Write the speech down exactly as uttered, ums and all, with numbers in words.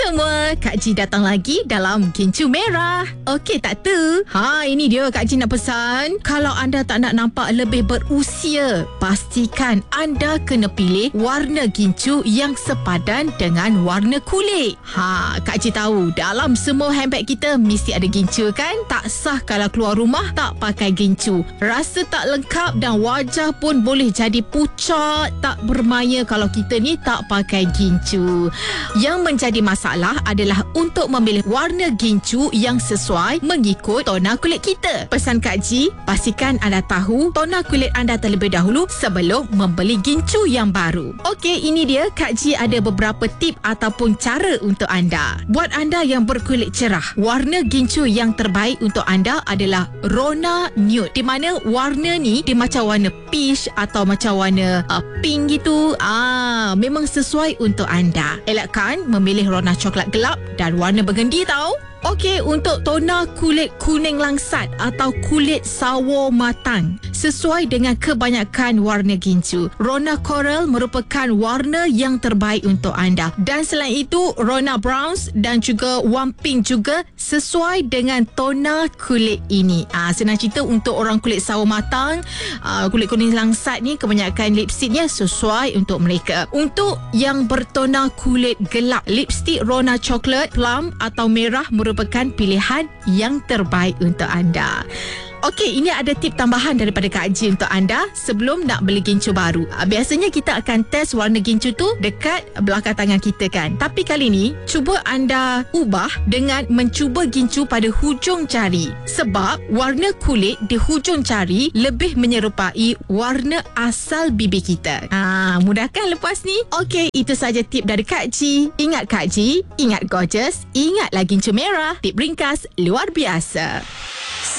semua, Kak Ji datang lagi dalam Gincu Merah. Okey tak tu? Ha, ini dia Kak Ji nak pesan. Kalau anda tak nak nampak lebih berusia, pastikan anda kena pilih warna gincu yang sepadan dengan warna kulit. Ha, Kak Ji tahu dalam semua handbag kita mesti ada gincu kan? Tak sah kalau keluar rumah tak pakai gincu. Rasa tak lengkap dan wajah pun boleh jadi pucat, tak bermaya kalau kita ni tak pakai gincu. Yang menjadi masalah adalah untuk memilih warna gincu yang sesuai mengikut tona kulit kita. Pesan Kak Ji, pastikan anda tahu tona kulit anda terlebih dahulu sebelum membeli gincu yang baru. Okey, ini dia Kak Ji ada beberapa tip ataupun cara untuk anda. Buat anda yang berkulit cerah, warna gincu yang terbaik untuk anda adalah Rona Nude, di mana warna ni dia macam warna peach atau macam warna uh, pink gitu. Ah, memang sesuai untuk anda. Elakkan memilih Rona coklat gelap dan warna burgundy tau. Okey, untuk tona kulit kuning langsat atau kulit sawo matang, sesuai dengan kebanyakan warna gincu, Rona Coral merupakan warna yang terbaik untuk anda. Dan selain itu, Rona Browns dan juga Warm Pink juga sesuai dengan tona kulit ini. Ah, senang cerita, untuk orang kulit sawo matang, ah, kulit kuning langsat ni, kebanyakan lipstiknya sesuai untuk mereka. Untuk yang bertona kulit gelap, lipstik Rona Chocolate, Plum atau Merah merupakan pilihan yang terbaik untuk anda. Okey, ini ada tip tambahan daripada Kak Ji untuk anda sebelum nak beli gincu baru. Biasanya kita akan test warna gincu tu dekat belakang tangan kita kan. Tapi kali ni, cuba anda ubah dengan mencuba gincu pada hujung jari. Sebab warna kulit di hujung jari lebih menyerupai warna asal bibir kita. Ah, mudah kan lepas ni? Okey, itu saja tip dari Kak Ji. Ingat Kak Ji, ingat gorgeous, ingatlah gincu merah. Tip ringkas luar biasa.